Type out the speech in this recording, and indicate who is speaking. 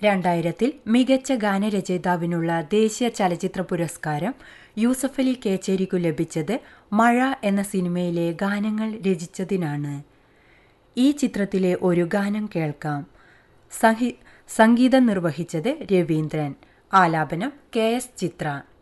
Speaker 1: 2000 മികച്ച ഗാനരചയിതാവിനുള്ള ദേശീയ ചലച്ചിത്ര പുരസ്കാരം യൂസഫലി കേച്ചേരിക്കു ലഭിച്ചത് മഴ എന്ന സിനിമയിലെ ഗാനങ്ങൾ രചിച്ചതിനാണ്. ഈ ചിത്രത്തിലെ ഒരു ഗാനം കേൾക്കാം. സംഗീതം നിർവഹിച്ചത് രവീന്ദ്രൻ, ആലാപനം KS ചിത്ര.